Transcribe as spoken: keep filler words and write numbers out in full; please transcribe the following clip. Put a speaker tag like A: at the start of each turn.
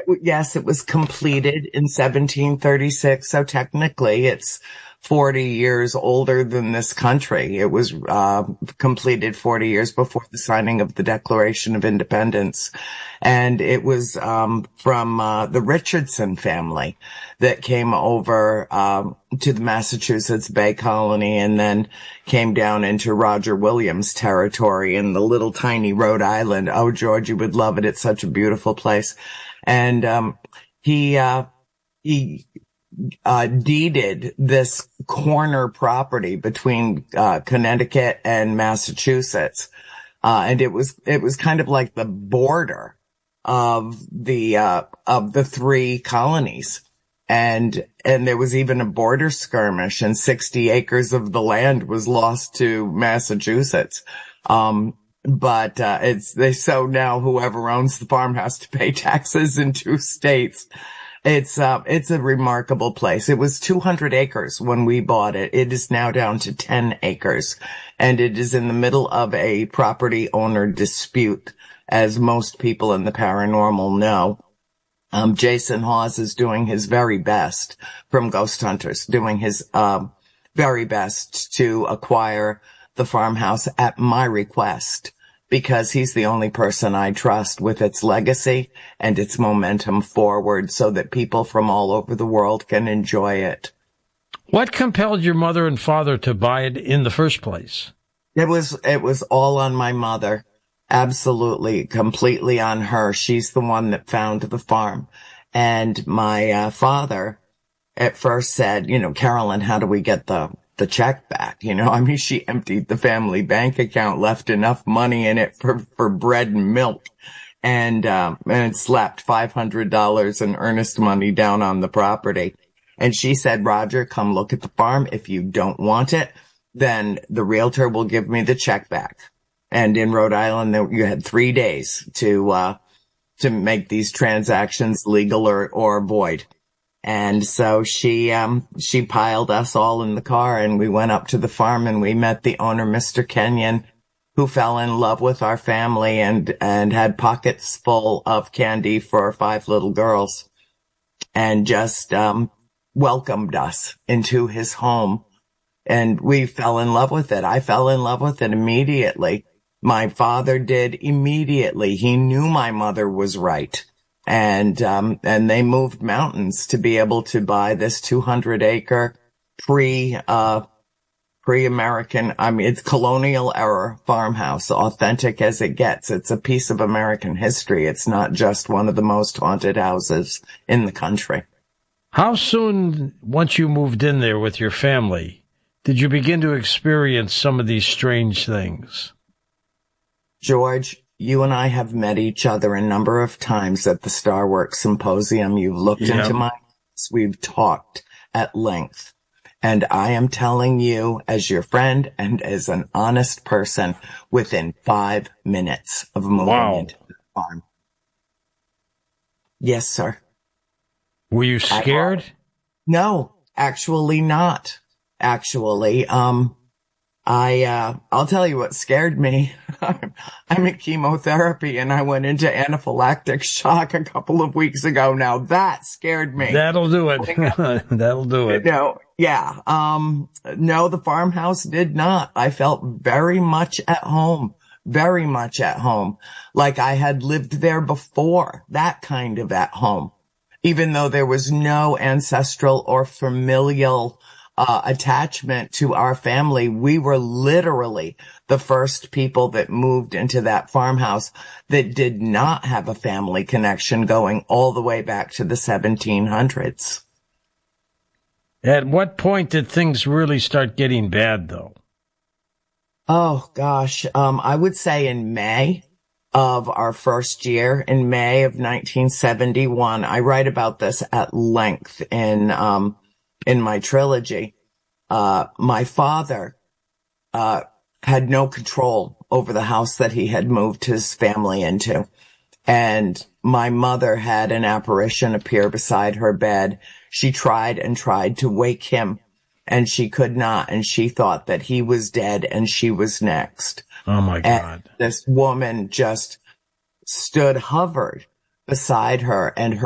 A: yes, it was completed in seventeen thirty-six. So technically it's forty years older than this country. It was uh, completed forty years before the signing of the Declaration of Independence. And it was um, from uh, the Richardson family that came over um, to the Massachusetts Bay Colony and then came down into Roger Williams territory in the little tiny Rhode Island. Oh, George, you would love it. It's such a beautiful place. And um, he uh, he uh, deeded this corner property between uh, Connecticut and Massachusetts, uh, and it was it was kind of like the border of the uh, of the three colonies, and and there was even a border skirmish, and sixty acres of the land was lost to Massachusetts. Um, But, uh, it's, they, so now whoever owns the farm has to pay taxes in two states. It's, uh, it's a remarkable place. It was two hundred acres when we bought it. It is now down to ten acres, and it is in the middle of a property owner dispute, as most people in the paranormal know. Um, Jason Hawes is doing his very best from Ghost Hunters, doing his, um, very best to acquire the farmhouse at my request, because he's the only person I trust with its legacy and its momentum forward so that people from all over the world can enjoy it.
B: What compelled your mother and father to buy it in the first place?
A: It was, it was all on my mother. Absolutely, completely on her. She's the one that found the farm. And my uh, father at first said, you know, Carolyn, how do we get the the check back? You know, I mean, she emptied the family bank account, left enough money in it for, for bread and milk, and, um, and slapped five hundred dollars in earnest money down on the property. And she said, Roger, come look at the farm. If you don't want it, then the realtor will give me the check back. And in Rhode Island, there, you had three days to, uh, to make these transactions legal or, or void. And so she, um, she piled us all in the car, and we went up to the farm, and we met the owner, Mister Kenyon, who fell in love with our family and, and had pockets full of candy for five little girls, and just, um, welcomed us into his home. And we fell in love with it. I fell in love with it immediately. My father did immediately. He knew my mother was right. And, um, and they moved mountains to be able to buy this two hundred acre pre, uh, pre-American, I mean, it's colonial era farmhouse, authentic as it gets. It's a piece of American history. It's not just one of the most haunted houses in the country.
B: How soon, once you moved in there with your family, did you begin to experience some of these strange things?
A: George, you and I have met each other a number of times at the Starworks Symposium. You've looked
B: Yep.
A: into my eyes. We've talked at length. And I am telling you, as your friend and as an honest person, within five minutes of moving
B: Wow.
A: into the farm. Yes, sir.
B: Were you scared?
A: I, no, actually not. Actually, um, I, uh, I'll tell you what scared me. I'm in chemotherapy, and I went into anaphylactic shock a couple of weeks ago. Now that scared me.
B: That'll do it. That'll do it.
A: No, yeah. Um, no, the farmhouse did not. I felt very much at home, very much at home, like I had lived there before, that kind of at home, even though there was no ancestral or familial Uh, attachment to our family. We were literally the first people that moved into that farmhouse that did not have a family connection going all the way back to the seventeen hundreds.
B: At what point did things really start getting bad, though?
A: Oh, gosh. Um, I would say in May of our first year, in May of nineteen seventy-one, I write about this at length in, um, in my trilogy. Uh, my father, uh, had no control over the house that he had moved his family into. And my mother had an apparition appear beside her bed. She tried and tried to wake him, and she could not. And she thought that he was dead and she was next.
B: Oh my God.
A: And this woman just stood, hovered beside her, and her